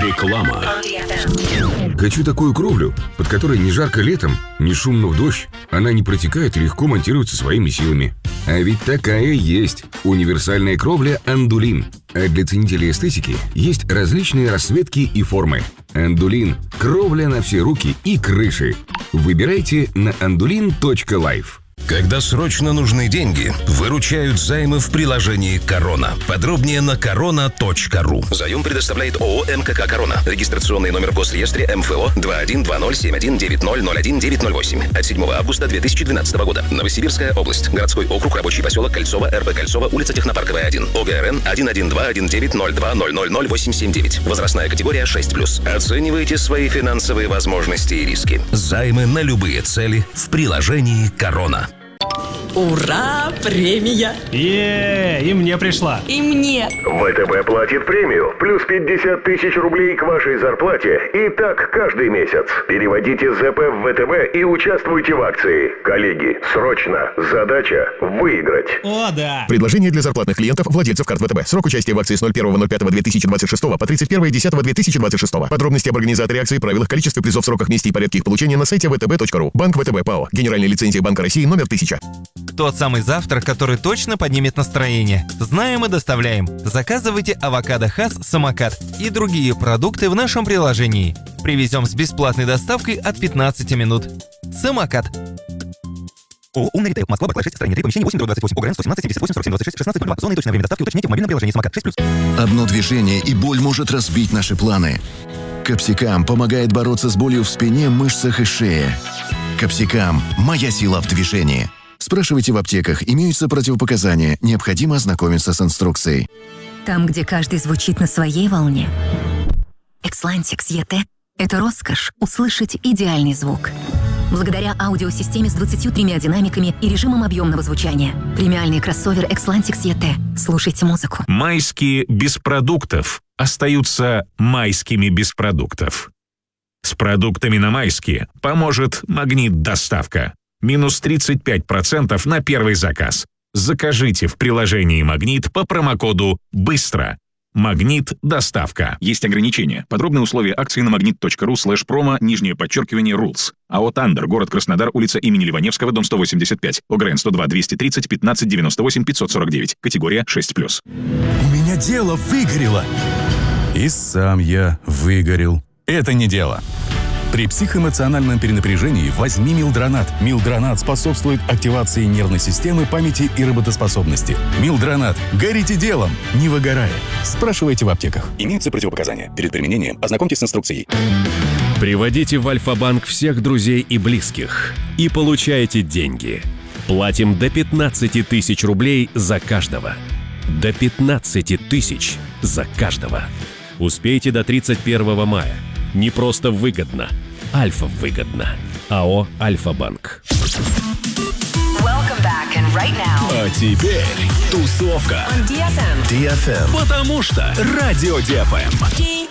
Реклама. Хочу такую кровлю, под которой не жарко летом, не шумно в дождь. Она не протекает и легко монтируется своими силами. А ведь такая есть. Универсальная кровля «Андулин». А для ценителей эстетики есть различные расцветки и формы. «Андулин» – кровля на все руки и крыши. Выбирайте на andulin.life. Когда срочно нужны деньги, выручают займы в приложении «Корона». Подробнее на korona.ru. Заем предоставляет ООО «МКК Корона». Регистрационный номер в Госреестре МФО 212071901908 от 7 августа 2012 года. Новосибирская область. Городской округ, рабочий поселок Кольцово, РБ Кольцово, улица Технопарковая, 1. ОГРН 1121902000879. Возрастная категория 6+. Оценивайте свои финансовые возможности и риски. Займы на любые цели в приложении «Корона». Ура! Премия! И мне пришла. И мне! ВТБ платит премию. Плюс 50 тысяч рублей к вашей зарплате. И так каждый месяц. Переводите ЗП в ВТБ и участвуйте в акции. Коллеги, срочно. Задача – выиграть. О, да! Предложение для зарплатных клиентов, владельцев карт ВТБ. Срок участия в акции с 01.05.2026 по 31.10.2026. Подробности об организаторе акции, правилах, количестве призов, сроках, месте и порядке их получения на сайте vtb.ru. Банк ВТБ ПАО. Генеральная лицензия Банка России номер 1000. Тот самый завтрак, который точно поднимет настроение. Знаем и доставляем. Заказывайте авокадо Хас Самокат и другие продукты в нашем приложении. Привезем с бесплатной доставкой от 15 минут. Самокат. ООО «Умный ритейл». Москва, Баклай 6, строение 3, помещение 8/28, ОГРН 117 78 47 26 16 02. Зона и точное время доставки уточните в мобильном приложении Самокат 6+. Одно движение, и боль может разбить наши планы. Капсикам помогает бороться с болью в спине, мышцах и шее. Капсикам – моя сила в движении. Спрашивайте в аптеках, имеются противопоказания, необходимо ознакомиться с инструкцией. Там, где каждый звучит на своей волне. Экслантикс ЕТ – это роскошь услышать идеальный звук. Благодаря аудиосистеме с 23 динамиками и режимом объемного звучания. Премиальный кроссовер Экслантикс ЕТ. Слушайте музыку. Майские без продуктов остаются майскими без продуктов. С продуктами на майские поможет «Магнит Доставка». Минус 35% на первый заказ. Закажите в приложении «Магнит» по промокоду «Быстро». «Магнит Доставка». Есть ограничения. Подробные условия акции на magnit.ru/promo_rules. АО «Тандер», город Краснодар, улица имени Ливаневского, дом 185. ОГРН 102 230 15 98 549. Категория 6+. У меня дело выгорело. И сам я выгорел. Это не дело. При психоэмоциональном перенапряжении возьми Милдронат. Милдронат способствует активации нервной системы, памяти и работоспособности. Милдронат. Горите делом, не выгорая. Спрашивайте в аптеках. Имеются противопоказания. Перед применением ознакомьтесь с инструкцией. Приводите в Альфа-банк всех друзей и близких и получайте деньги. Платим до 15 тысяч рублей за каждого. До 15 тысяч за каждого. Успейте до 31 мая. Не просто выгодно. Альфа-выгодно. АО «Альфа-банк». А теперь тусовка. DFM. Потому что Радио DFM.